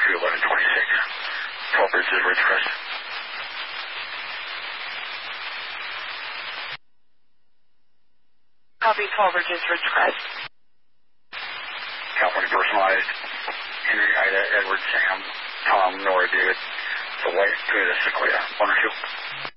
2, 1126. 12 Bridges, Ridgecrest. Copy, 12 Bridges, Ridgecrest. California personalized. Henry, Ida, Edward, Sam, Tom, Nora, David. The White, Toyota Sequoia, 1 or 2.